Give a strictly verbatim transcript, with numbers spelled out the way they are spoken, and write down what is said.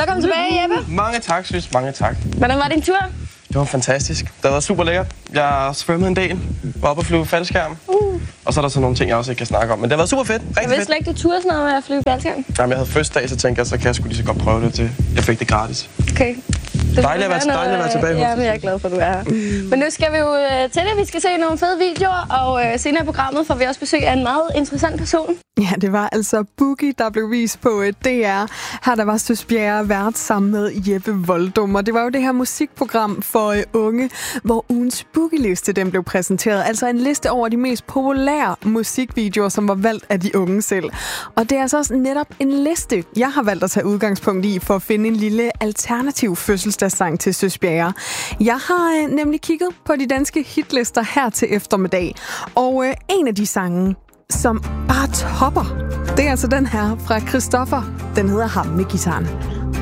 Velkommen tilbage, Jeppe. Mange tak, synes. Mange tak. Hvordan var din tur? Det var fantastisk. Det har været super lækkert. Jeg svømmede en del. Var oppe og flyve faldskærm. Uh. Og så er der så nogle ting, jeg også ikke kan snakke om. Men det har været super fedt. Rigtig jeg vidste slet ikke, du turde sådan noget med at flyve faldskærm. Jamen, jeg havde fødselsdag, så tænkte jeg, så kan jeg sgu lige så godt prøve det til. Jeg fik det gratis. Okay. Det dejligt at være, noget, dejligt at være tilbage. Ja, men jeg er glad for, at du er her. Mm. Men nu skal vi jo uh, til det. Vi skal se nogle fede videoer, og uh, senere i programmet får vi også besøg af en meget interessant person. Ja, det var altså Boogie, der blev vist på D R. Her der var Søs Bjerre vært sammen med Jeppe Voldum. Og det var jo det her musikprogram for uh, unge, hvor ugens Boogie-liste den blev præsenteret. Altså en liste over de mest populære musikvideoer, som var valgt af de unge selv. Og det er altså også netop en liste, jeg har valgt at tage udgangspunkt i for at finde en lille alternativ fødselsdagssang til Søs Bjerre. Jeg har uh, nemlig kigget på de danske hitlister her til eftermiddag. Og uh, en af de sange, som bare topper, det er altså den her fra Christoffer. Den hedder Ham med guitaren.